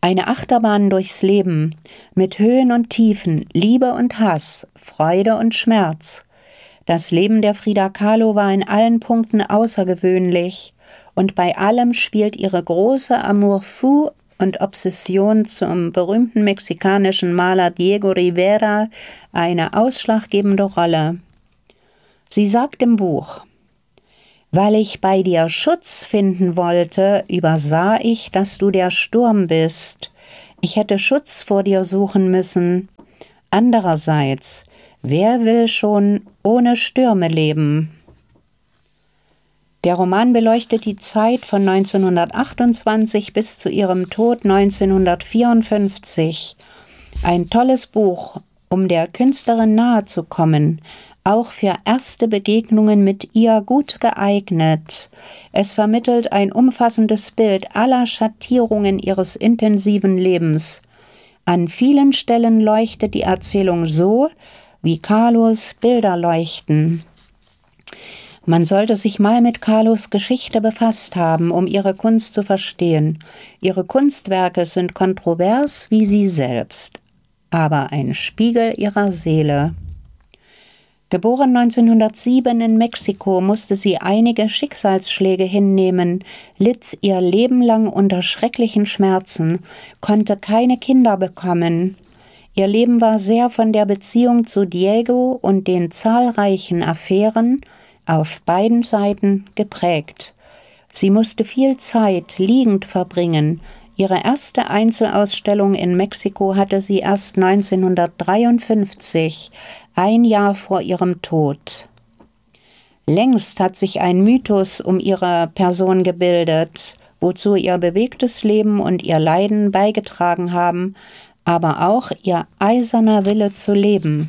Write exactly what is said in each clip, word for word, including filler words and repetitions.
Eine Achterbahn durchs Leben, mit Höhen und Tiefen, Liebe und Hass, Freude und Schmerz. Das Leben der Frida Kahlo war in allen Punkten außergewöhnlich und bei allem spielt ihre große Amour fou und Obsession zum berühmten mexikanischen Maler Diego Rivera eine ausschlaggebende Rolle. Sie sagt im Buch: Weil ich bei dir Schutz finden wollte, übersah ich, dass du der Sturm bist. Ich hätte Schutz vor dir suchen müssen. Andererseits, wer will schon ohne Stürme leben? Der Roman beleuchtet die Zeit von neunzehnhundertachtundzwanzig bis zu ihrem Tod neunzehnhundertvierundfünfzig. Ein tolles Buch, um der Künstlerin nahe zu kommen, auch für erste Begegnungen mit ihr gut geeignet. Es vermittelt ein umfassendes Bild aller Schattierungen ihres intensiven Lebens. An vielen Stellen leuchtet die Erzählung so, wie Kahlos Bilder leuchten. Man sollte sich mal mit Kahlos Geschichte befasst haben, um ihre Kunst zu verstehen. Ihre Kunstwerke sind kontrovers wie sie selbst, aber ein Spiegel ihrer Seele. Geboren neunzehnhundertsieben in Mexiko, musste sie einige Schicksalsschläge hinnehmen, litt ihr Leben lang unter schrecklichen Schmerzen, konnte keine Kinder bekommen. Ihr Leben war sehr von der Beziehung zu Diego und den zahlreichen Affären auf beiden Seiten geprägt. Sie musste viel Zeit liegend verbringen. Ihre erste Einzelausstellung in Mexiko hatte sie erst neunzehnhundertdreiundfünfzig, ein Jahr vor ihrem Tod. Längst hat sich ein Mythos um ihre Person gebildet, wozu ihr bewegtes Leben und ihr Leiden beigetragen haben, aber auch ihr eiserner Wille zu leben.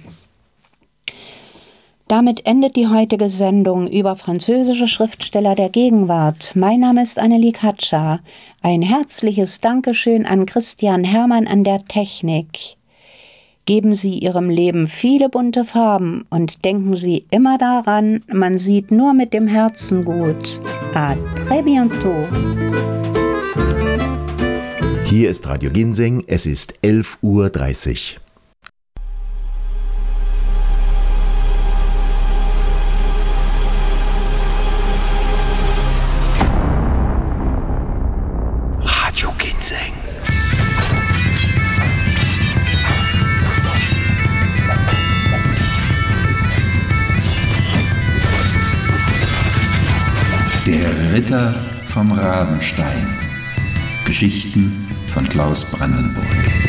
Damit endet die heutige Sendung über französische Schriftsteller der Gegenwart. Mein Name ist Annelie Katscher. Ein herzliches Dankeschön an Christian Hermann an der Technik. Geben Sie Ihrem Leben viele bunte Farben und denken Sie immer daran, man sieht nur mit dem Herzen gut. À très bientôt. Hier ist Radio Ginseng, es ist elf Uhr dreißig. Radio Ginseng. Der Ritter vom Rabenstein. Geschichten von Klaus Brandenburg.